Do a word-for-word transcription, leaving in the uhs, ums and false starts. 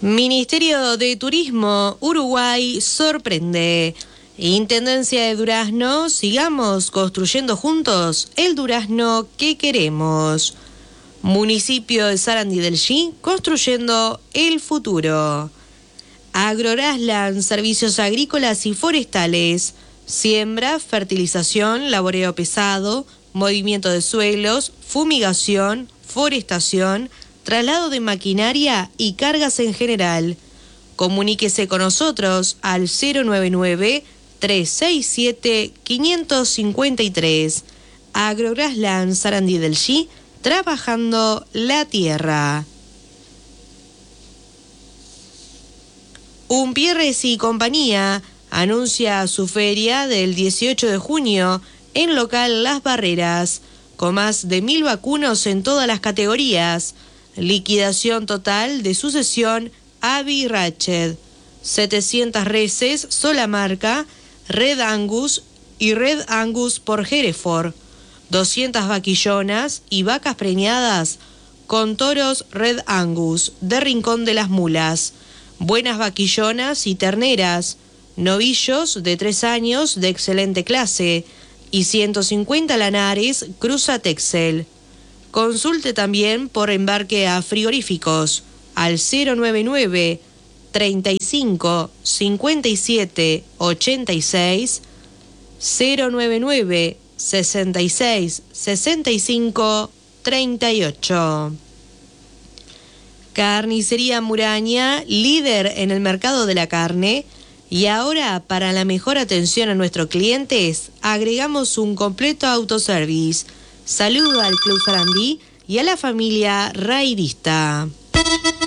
Ministerio de Turismo, Uruguay sorprende. Intendencia de Durazno, sigamos construyendo juntos el durazno que queremos. Municipio de Sarandí del Xi, construyendo el futuro. Agrorasland, servicios agrícolas y forestales, siembra, fertilización, laboreo pesado, movimiento de suelos, fumigación, forestación, traslado de maquinaria y cargas en general. Comuníquese con nosotros al cero nueve nueve, tres seis siete, cinco cinco tres. Agrorasland Sarandí del Xi, trabajando la tierra. Umpierres y compañía anuncia su feria del dieciocho de junio en local Las Barreras, con más de mil vacunos en todas las categorías. Liquidación total de sucesión Abbey Ratchet, setecientas reses, sola marca, Red Angus y Red Angus por Hereford, doscientas vaquillonas y vacas preñadas con toros Red Angus de Rincón de las Mulas, buenas vaquillonas y terneras, novillos de tres años de excelente clase y ciento cincuenta lanares Cruza Texel. Consulte también por embarque a frigoríficos al cero nueve nueve, treinta y cinco, cincuenta y siete, ochenta y seis, cero nueve nueve, sesenta y seis, sesenta y cinco, treinta y ocho. Carnicería Muraña, líder en el mercado de la carne. Y ahora, para la mejor atención a nuestros clientes, agregamos un completo autoservice. Saludo al Club Sarandí y a la familia raidista.